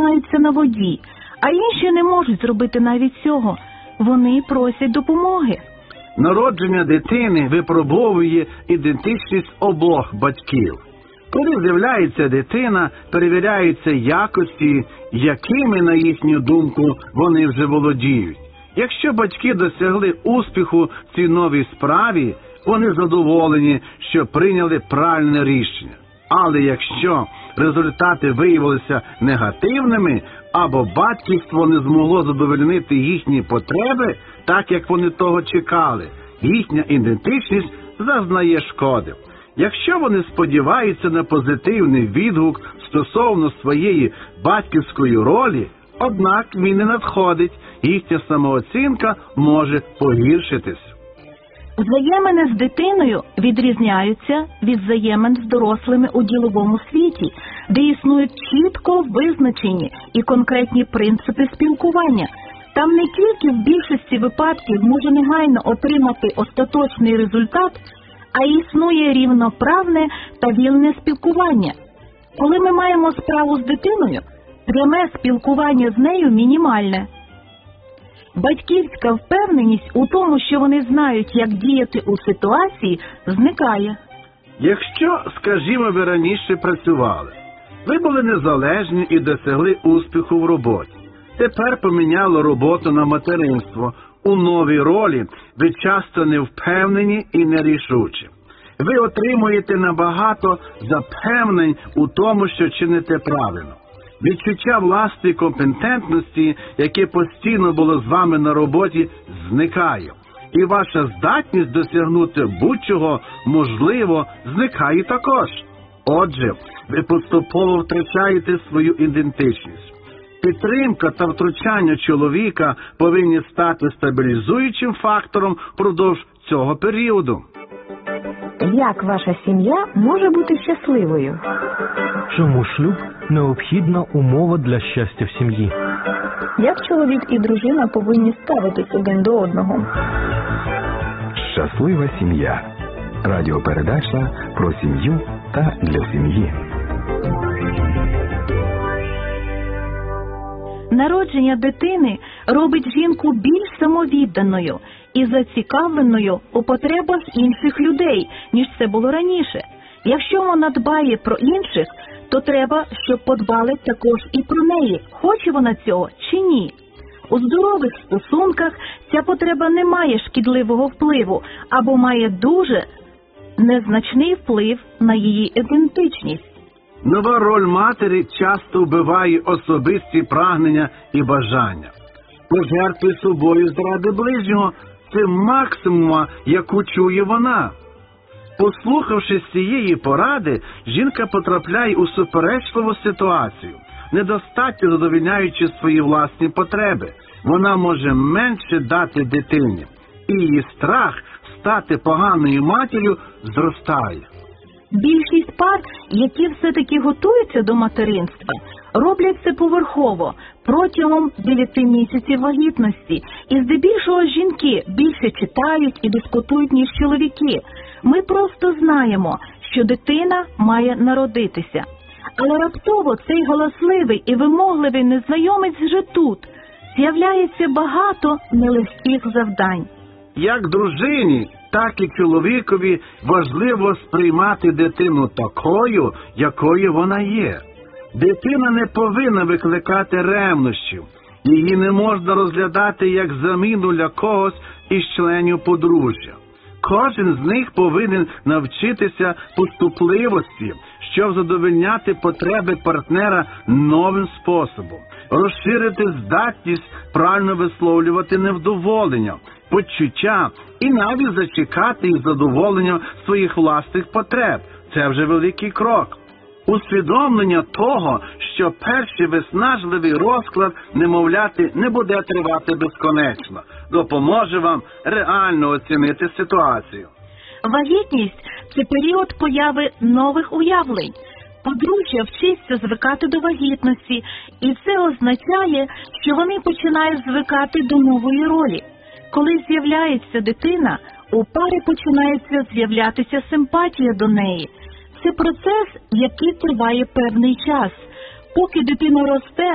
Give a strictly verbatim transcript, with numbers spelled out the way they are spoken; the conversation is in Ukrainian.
тримаються на воді, а інші не можуть зробити навіть цього. Вони просять допомоги. Народження дитини випробовує ідентичність обох батьків. Коли з'являється дитина, перевіряються якості, якими, на їхню думку, вони вже володіють. Якщо батьки досягли успіху в цій новій справі, вони задоволені, що прийняли правильне рішення. Але якщо результати виявилися негативними, або батьківство не змогло задовольнити їхні потреби, так як вони того чекали, їхня ідентичність зазнає шкоди. Якщо вони сподіваються на позитивний відгук стосовно своєї батьківської ролі, однак він не надходить, їхня самооцінка може погіршитись. Взаємини з дитиною відрізняються від взаємин з дорослими у діловому світі, де існують чітко визначені і конкретні принципи спілкування. Там не тільки в більшості випадків може негайно отримати остаточний результат, а існує рівноправне та вільне спілкування. Коли ми маємо справу з дитиною, пряме спілкування з нею мінімальне. Батьківська впевненість у тому, що вони знають, як діяти у ситуації, зникає. Якщо, скажімо, ви раніше працювали, ви були незалежні і досягли успіху в роботі. Тепер поміняло роботу на материнство. У новій ролі ви часто не впевнені і нерішучі. Ви отримуєте набагато запевнень у тому, що чините правильно. Відчуття власної компетентності, яке постійно було з вами на роботі, зникає. І ваша здатність досягнути будь-чого, можливо, зникає також. Отже, ви поступово втрачаєте свою ідентичність. Підтримка та втручання чоловіка повинні стати стабілізуючим фактором впродовж цього періоду. Як ваша сім'я може бути щасливою? Чому шлюб – необхідна умова для щастя в сім'ї? Як чоловік і дружина повинні ставитись один до одного? Щаслива сім'я. Радіопередача про сім'ю та для сім'ї. Народження дитини робить жінку більш самовідданою і зацікавленою у потребах інших людей, ніж це було раніше. Якщо вона дбає про інших, то треба, щоб подбали також і про неї, хоче вона цього чи ні. У здорових стосунках ця потреба не має шкідливого впливу або має дуже незначний вплив на її ідентичність. Нова роль матері часто вбиває особисті прагнення і бажання. Пожертви собою заради ближнього – це максимума, яку чує вона. Послухавши цієї поради, жінка потрапляє у суперечливу ситуацію, недостатньо задовольняючи свої власні потреби. Вона може менше дати дитині, і її страх стати поганою матір'ю зростає. Більшість пар, які все-таки готуються до материнства, роблять це поверхово, протягом дев'яти місяців вагітності. І здебільшого жінки більше читають і дискутують, ніж чоловіки. Ми просто знаємо, що дитина має народитися. Але раптово цей галасливий і вимогливий незнайомець вже тут. З'являється багато нелегких завдань. Як дружині, так і чоловікові важливо сприймати дитину такою, якою вона є. Дитина не повинна викликати ревнощів. Її не можна розглядати як заміну для когось із членів подружжя. Кожен з них повинен навчитися поступливості, щоб задовольняти потреби партнера новим способом, розширити здатність правильно висловлювати невдоволення, почуття і навіть зачекати із задоволенням своїх власних потреб. Це вже великий крок. Усвідомлення того, що перший виснажливий розклад немовляти не буде тривати безконечно, допоможе вам реально оцінити ситуацію. Вагітність – це період появи нових уявлень. Подружжя вчиться звикати до вагітності, і це означає, що вони починають звикати до нової ролі. Коли з'являється дитина, у пари починається з'являтися симпатія до неї. Це процес, який триває певний час. Поки дитина росте,